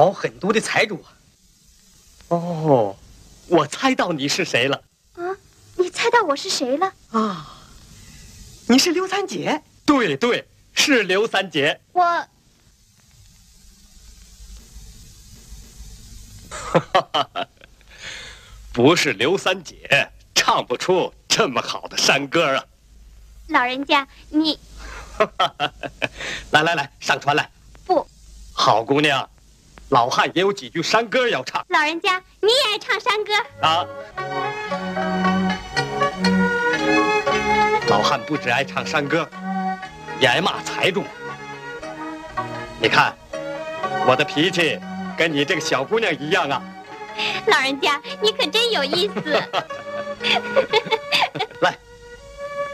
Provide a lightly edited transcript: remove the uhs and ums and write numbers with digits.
好狠毒的财主啊！ 哦，我猜到你是谁了。 啊，你猜到我是谁了？ 啊，你是刘三姐？ 对对，是刘三姐。 我， 不是刘三姐，唱不出这么好的山歌啊。 老人家，你来来来，上船来。 不， 好姑娘，老汉也有几句山歌要唱。 老人家，你也爱唱山歌啊？老汉不只爱唱山歌，也爱骂财主。你看，我的脾气跟你这个小姑娘一样啊。 老人家，你可真有意思。